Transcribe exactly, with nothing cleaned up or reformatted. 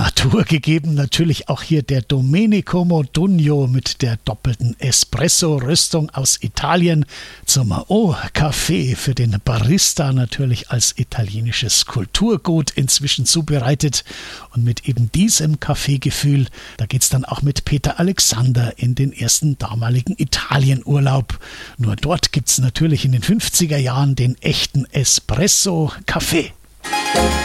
Natur gegeben. Natürlich auch hier der Domenico Modugno mit der doppelten Espresso-Röstung aus Italien zum O-Kaffee für den Barista, natürlich als italienisches Kulturgut inzwischen zubereitet. Und mit eben diesem Kaffeegefühl, da geht's dann auch mit Peter Alexander in den ersten damaligen Italienurlaub. Nur dort gibt's natürlich in den fünfziger Jahren den echten Espresso-Kaffee.